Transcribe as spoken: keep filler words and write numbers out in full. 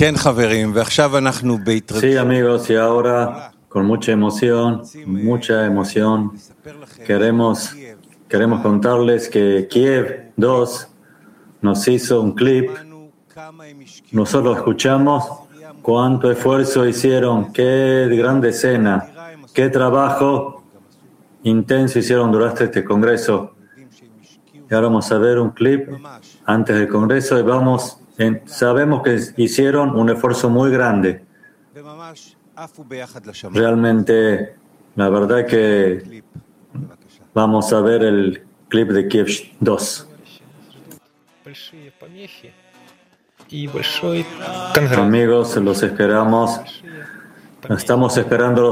Sí, amigos, y ahora con mucha emoción, mucha emoción, queremos, queremos contarles que Kiev dos nos hizo un clip. Nosotros escuchamos cuánto esfuerzo hicieron, qué grande escena, qué trabajo intenso hicieron durante este congreso. Y ahora vamos a ver un clip antes del congreso y vamos, en, sabemos que hicieron un esfuerzo muy grande. Realmente, la verdad que vamos a ver el clip de Kiev dos. Amigos, los esperamos. Estamos esperando